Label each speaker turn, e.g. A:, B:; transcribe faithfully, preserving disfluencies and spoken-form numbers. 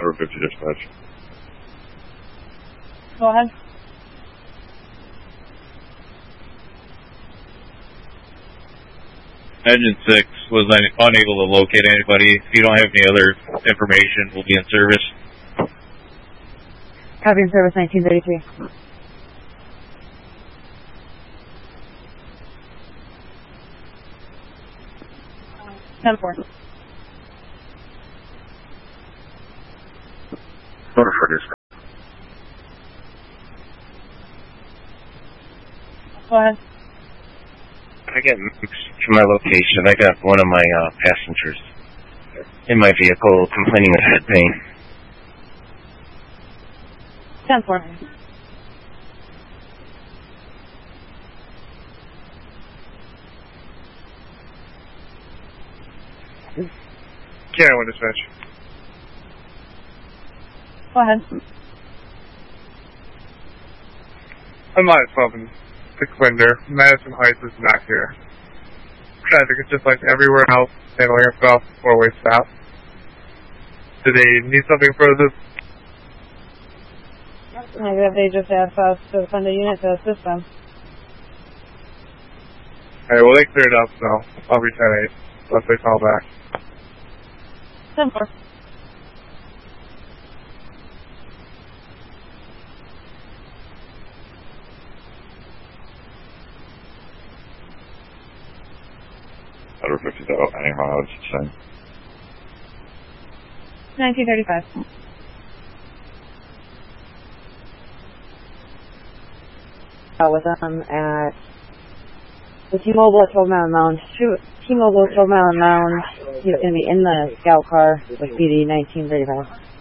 A: Route fifty dispatch.
B: Go ahead.
C: Engine six was un unable to locate anybody. If you don't have any other information, we'll be in service.
B: Copy in service nineteen thirty-three. ten four.
A: Order for dispatch.
B: Go ahead.
D: I get to my location. I got one of my uh, passengers in my vehicle complaining of head pain.
B: ten four.
E: Carry one dispatch.
B: Go ahead.
E: I'm on twelve and six Winder. Madison Heights is not here. Traffic is just like everywhere else, handling itself, four-way stop. Do they need something further?
B: Maybe if they just ask us to send a unit to assist them.
E: Alright, well they cleared up, so I'll be ten eight, unless they call back.
B: ten four.
A: Route fifty, any mileage, same.
B: nineteen thirty-five. Uh, with them at the T-Mobile at twelve Mile Lounge. T-Mobile at twelve Mile Lounge. He's going to be in the scout car with B D nineteen thirty-five.